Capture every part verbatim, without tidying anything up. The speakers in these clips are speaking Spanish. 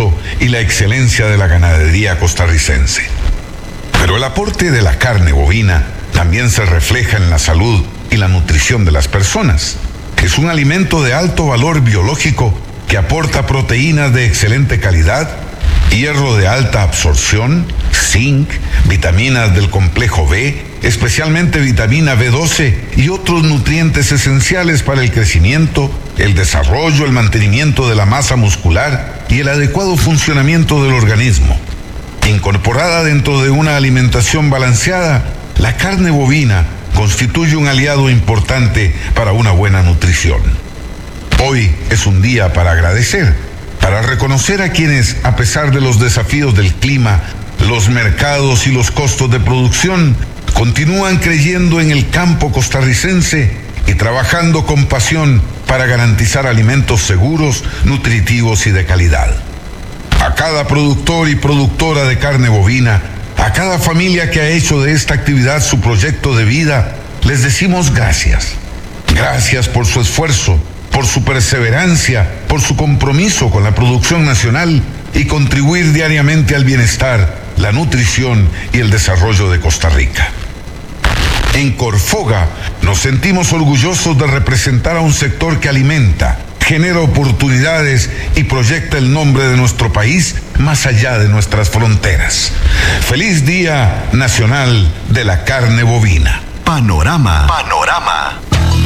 crecimiento y la excelencia de la ganadería costarricense. Pero el aporte de la carne bovina también se refleja en la salud y la nutrición de las personas. Es un alimento de alto valor biológico que aporta proteínas de excelente calidad, hierro de alta absorción, zinc, vitaminas del complejo B, especialmente vitamina B doce y otros nutrientes esenciales para el crecimiento, el desarrollo, el mantenimiento de la masa muscular y el adecuado funcionamiento del organismo. Incorporada dentro de una alimentación balanceada, la carne bovina constituye un aliado importante para una buena nutrición. Hoy es un día para agradecer, para reconocer a quienes, a pesar de los desafíos del clima, los mercados y los costos de producción, continúan creyendo en el campo costarricense y trabajando con pasión para garantizar alimentos seguros, nutritivos y de calidad. A cada productor y productora de carne bovina, a cada familia que ha hecho de esta actividad su proyecto de vida, les decimos gracias. Gracias por su esfuerzo, por su perseverancia, por su compromiso con la producción nacional y contribuir diariamente al bienestar, la nutrición y el desarrollo de Costa Rica. En Corfoga nos sentimos orgullosos de representar a un sector que alimenta, genera oportunidades y proyecta el nombre de nuestro país más allá de nuestras fronteras. Feliz Día Nacional de la Carne Bovina. Panorama. Panorama.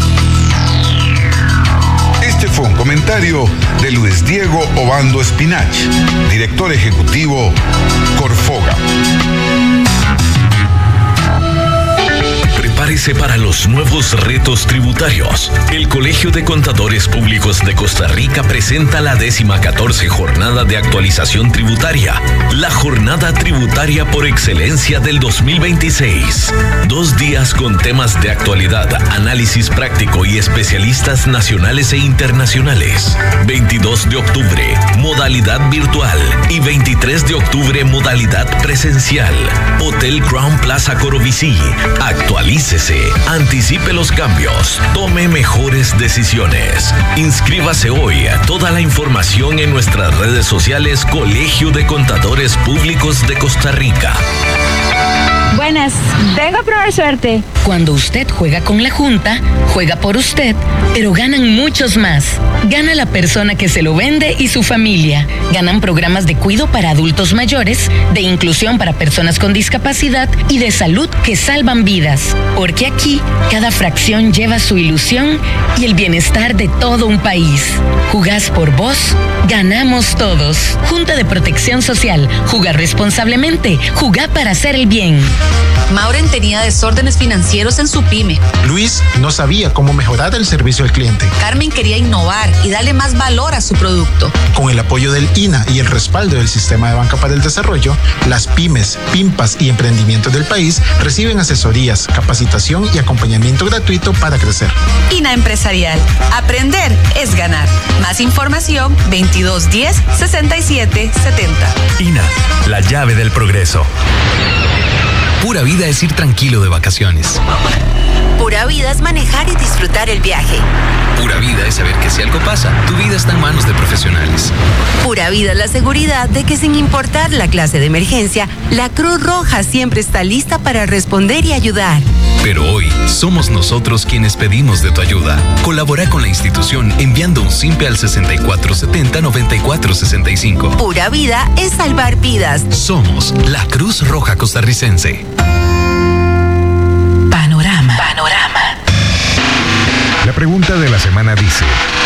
Este fue un comentario de Luis Diego Obando Espinach, director ejecutivo Corfoga. Prepárese para los nuevos retos tributarios. El Colegio de Contadores Públicos de Costa Rica presenta la décima catorce Jornada de Actualización Tributaria, la jornada tributaria por excelencia del dos mil veintiséis. Dos días con temas de actualidad, análisis práctico y especialistas nacionales e internacionales. veintidós de octubre, modalidad virtual, y veintitrés de octubre, modalidad presencial. Hotel Crown Plaza Corovicí. Actualícese, anticipe los cambios, tome mejores decisiones. Inscríbase hoy. Toda la información en nuestras redes sociales Colegio de Contadores Públicos de Costa Rica. Buenas, vengo a probar suerte. Cuando usted juega con la Junta, juega por usted, pero ganan muchos más. Gana la persona que se lo vende y su familia. Ganan programas de cuidado para adultos mayores, de inclusión para personas con discapacidad y de salud que salvan vidas. Porque aquí, cada fracción lleva su ilusión y el bienestar de todo un país. Jugás por vos, ganamos todos. Junta de Protección Social. Jugar responsablemente. Jugar para hacer el bien. Mauren tenía desórdenes financieros en su pyme. Luis no sabía cómo mejorar el servicio al cliente. Carmen quería innovar y darle más valor a su producto. Con el apoyo del I N A y el respaldo del Sistema de Banca para el Desarrollo, las pymes, PIMPAS y emprendimientos del país reciben asesorías, capacitación y acompañamiento gratuito para crecer. I N A Empresarial. Aprender es ganar. Más información veintidós diez sesenta y siete setenta. I N A, la llave del progreso. Pura vida es ir tranquilo de vacaciones. Pura vida es manejar y disfrutar el viaje. Pura vida es saber que si algo pasa, tu vida está en manos de profesionales. Pura vida es la seguridad de que sin importar la clase de emergencia, la Cruz Roja siempre está lista para responder y ayudar. Pero hoy somos nosotros quienes pedimos de tu ayuda. Colabora con la institución enviando un simpe al sesenta y cuatro setenta noventa y cuatro sesenta y cinco. Pura vida es salvar vidas. Somos la Cruz Roja Costarricense. Panorama. Panorama. La pregunta de la semana dice: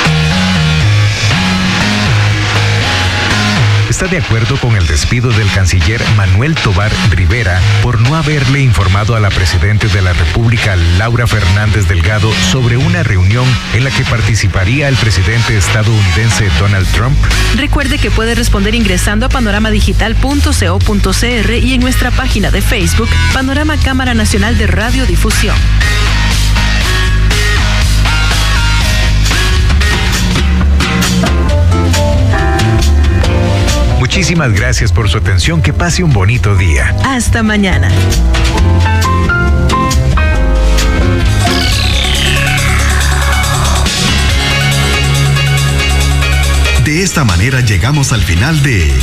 ¿está de acuerdo con el despido del canciller Manuel Tovar Rivera por no haberle informado a la presidenta de la República, Laura Fernández Delgado, sobre una reunión en la que participaría el presidente estadounidense Donald Trump? Recuerde que puede responder ingresando a panorama digital punto co punto cr y en nuestra página de Facebook, Panorama Cámara Nacional de Radiodifusión. Muchísimas gracias por su atención. Que pase un bonito día. Hasta mañana. De esta manera llegamos al final de